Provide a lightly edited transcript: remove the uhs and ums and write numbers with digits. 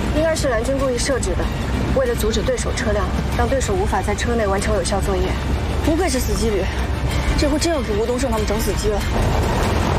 应该是蓝军故意设置的，为了阻止对手车辆，让对手无法在车内完成有效作业。不愧是死机旅，这回真要给吴东胜他们整死机了。